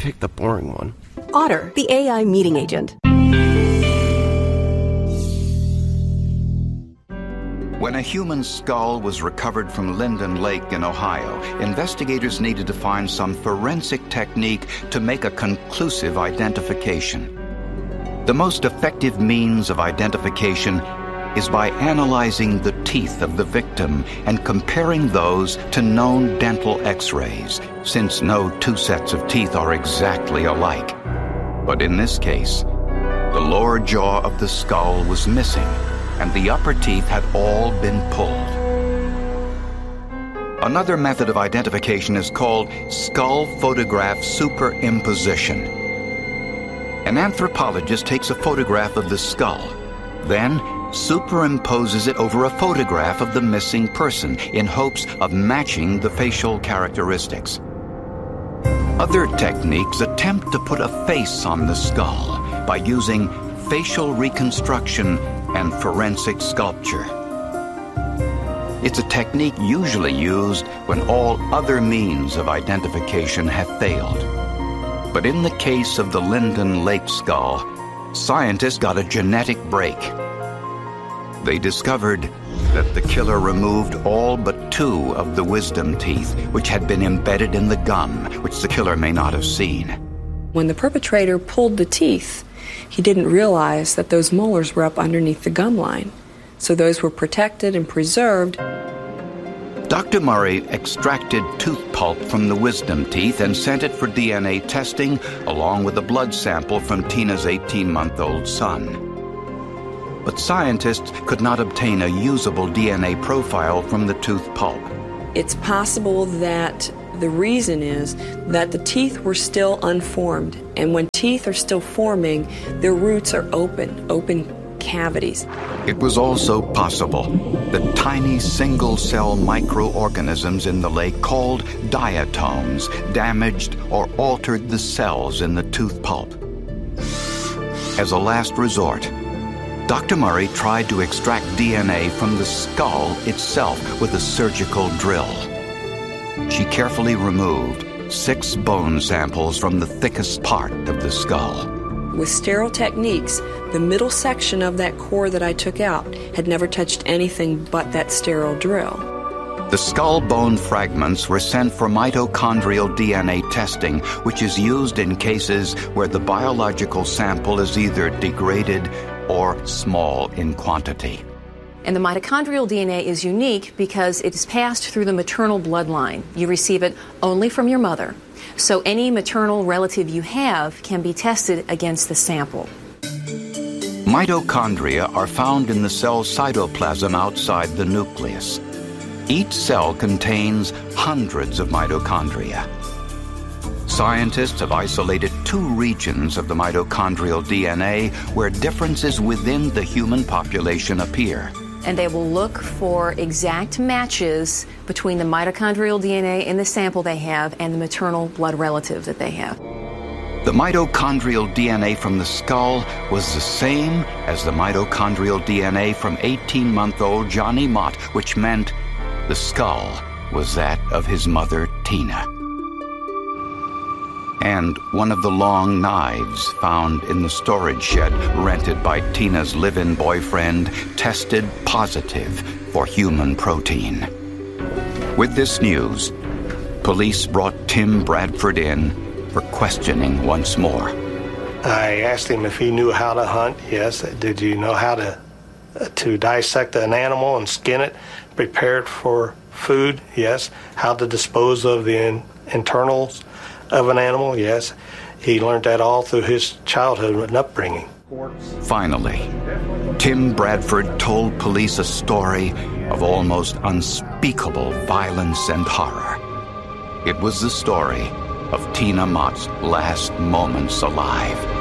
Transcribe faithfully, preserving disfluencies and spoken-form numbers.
take the boring one. Otter, the A I meeting agent. When a human skull was recovered from Linden Lake in Ohio, investigators needed to find some forensic technique to make a conclusive identification. The most effective means of identification is by analyzing the teeth of the victim and comparing those to known dental x-rays, since no two sets of teeth are exactly alike. But in this case, the lower jaw of the skull was missing, and the upper teeth had all been pulled. Another method of identification is called skull photograph superimposition. An anthropologist takes a photograph of the skull, then superimposes it over a photograph of the missing person in hopes of matching the facial characteristics. Other techniques attempt to put a face on the skull by using facial reconstruction and forensic sculpture. It's a technique usually used when all other means of identification have failed. But in the case of the Linden Lake skull, scientists got a genetic break. They discovered that the killer removed all but two of the wisdom teeth, which had been embedded in the gum, which the killer may not have seen. When the perpetrator pulled the teeth, he didn't realize that those molars were up underneath the gum line, so those were protected and preserved. Doctor Murray extracted tooth pulp from the wisdom teeth and sent it for D N A testing, along with a blood sample from Tina's eighteen-month-old son. But scientists could not obtain a usable D N A profile from the tooth pulp. It's possible that the reason is that the teeth were still unformed, and when teeth are still forming, their roots are open, open cavities. It was also possible that tiny single-cell microorganisms in the lake called diatoms damaged or altered the cells in the tooth pulp. As a last resort, Doctor Murray tried to extract D N A from the skull itself with a surgical drill. She carefully removed six bone samples from the thickest part of the skull. With sterile techniques, the middle section of that core that I took out had never touched anything but that sterile drill. The skull bone fragments were sent for mitochondrial D N A testing, which is used in cases where the biological sample is either degraded or small in quantity. And the mitochondrial D N A is unique because it is passed through the maternal bloodline. You receive it only from your mother. So any maternal relative you have can be tested against the sample. Mitochondria are found in the cell cytoplasm outside the nucleus. Each cell contains hundreds of mitochondria. Scientists have isolated two regions of the mitochondrial D N A where differences within the human population appear. And they will look for exact matches between the mitochondrial D N A in the sample they have and the maternal blood relative that they have. The mitochondrial D N A from the skull was the same as the mitochondrial D N A from eighteen-month-old Johnny Mott, which meant the skull was that of his mother, Tina. And one of the long knives found in the storage shed rented by Tina's live-in boyfriend tested positive for human protein. With this news, police brought Tim Bradford in for questioning once more. I asked him if he knew how to hunt. Yes. Did you know how to to dissect an animal and skin it, prepare it for food? Yes. How to dispose of the in, internals of an animal? Yes. He learned that all through his childhood and upbringing. Finally, Tim Bradford told police a story of almost unspeakable violence and horror. It was the story of Tina Mott's last moments alive.